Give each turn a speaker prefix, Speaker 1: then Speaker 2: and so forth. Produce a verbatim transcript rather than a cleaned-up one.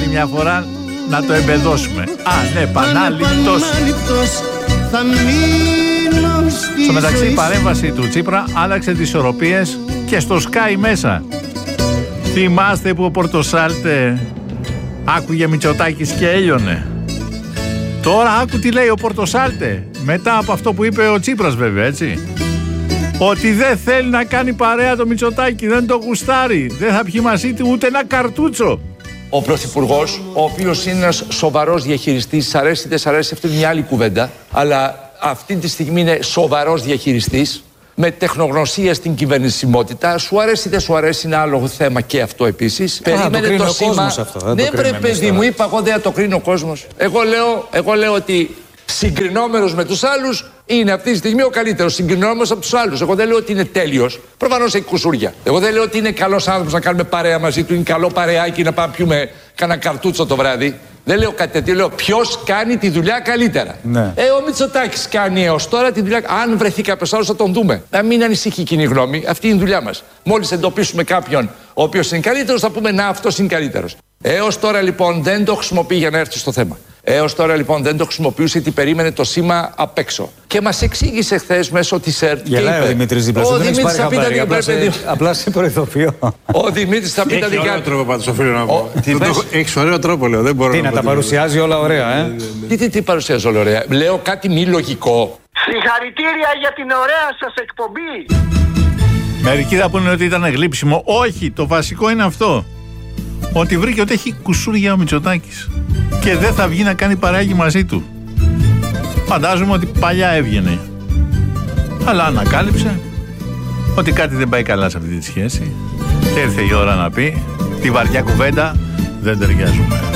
Speaker 1: μια φορά να το εμπεδώσουμε. Ανεπανάληπτος. Στο μεταξύ η παρέμβαση του Τσίπρα άλλαξε τις ισορροπίες και στο Sky μέσα. Θυμάστε που ο Πορτοσάλτε άκουγε Μητσοτάκης και έλειωνε. Τώρα άκου τι λέει ο Πορτοσάλτε, μετά από αυτό που είπε ο Τσίπρας βέβαια, έτσι. Ότι δεν θέλει να κάνει παρέα το Μητσοτάκη, δεν το γουστάρει, δεν θα πιει μαζί του ούτε ένα καρτούτσο.
Speaker 2: Ο Πρωθυπουργός, ο οποίος είναι ένας σοβαρός διαχειριστής, σ' αρέσει δεν σ' αρέσει, αυτή είναι μια άλλη κουβέντα, αλλά αυτή τη στιγμή είναι σοβαρός διαχειριστής, με τεχνογνωσία στην κυβερνησιμότητα. Σου αρέσει ή δεν σου αρέσει, είναι άλλο θέμα και αυτό επίσης.
Speaker 3: Περίμενε το, το σήμα. Αυτό,
Speaker 2: δεν πρέπει, παιδί μου, είπα εγώ δεν το κρίνει ο κόσμος. Εγώ λέω, εγώ λέω ότι συγκρινόμενος με τους άλλους είναι αυτή τη στιγμή ο καλύτερος. Συγκρινόμενος από τους άλλους. Εγώ δεν λέω ότι είναι τέλειος. Προφανώς έχει κουσούρια. Εγώ δεν λέω ότι είναι καλός άνθρωπος να κάνουμε παρέα μαζί του. Είναι καλό παρεάκι να πάμε πιούμε κανένα καρτούτσο το βράδυ. Δεν λέω κάτι τέτοιο. Λέω ποιος κάνει τη δουλειά καλύτερα.
Speaker 3: Ναι.
Speaker 2: Ε, ο Μητσοτάκης κάνει έως τώρα τη δουλειά. Αν βρεθεί κάποιος άλλος θα τον δούμε. Να μην ανησυχεί η κοινή γνώμη. Αυτή είναι η δουλειά μας. Μόλις εντοπίσουμε κάποιον ο οποίος είναι καλύτερος, θα πούμε να αυτός είναι καλύτερος. Έως τώρα λοιπόν δεν το χρησιμοποιεί για να έρθει στο θέμα. Έως τώρα λοιπόν δεν το χρησιμοποιούσε γιατί περίμενε το σήμα απ' έξω. Και μας εξήγησε χθες μέσω της ΕΡΤ.
Speaker 3: Γελάει ο Δημήτρης δίπλα σου.
Speaker 2: Ο Δημήτρης θα πει τα δικά του.
Speaker 3: Απλά σε προειδοποιώ.
Speaker 2: Ο Δημήτρης θα πει τα δικά του.
Speaker 4: Έχει ωραίο τρόπο πάντως, οφείλω να πω. Έχεις ωραίο τρόπο, λέω. Δεν μπορώ
Speaker 3: τι, να τα παρουσιάζει όλα ωραία, ε.
Speaker 2: Τι, τι, τι παρουσιάζει όλα ωραία. Λέω κάτι μη λογικό.
Speaker 5: Συγχαρητήρια για την ωραία σας εκπομπή.
Speaker 1: Μερικοί θα πούνε ότι ήταν γλύψιμο. Όχι, το βασικό είναι αυτό. Ότι βρήκε ότι έχει κουσούρια ο Μητσοτάκης και δεν θα βγει να κάνει παράγει μαζί του. Φαντάζομαι ότι παλιά έβγαινε, αλλά ανακάλυψε ότι κάτι δεν πάει καλά σε αυτή τη σχέση και ήρθε η ώρα να πει τη βαριά κουβέντα, δεν ταιριάζουμε.